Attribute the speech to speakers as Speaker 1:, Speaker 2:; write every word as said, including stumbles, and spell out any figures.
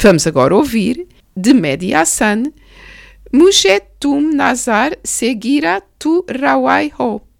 Speaker 1: Vamos agora ouvir de Mehdi Hassan, Mujhe tum nazar se gira tu rawai ho.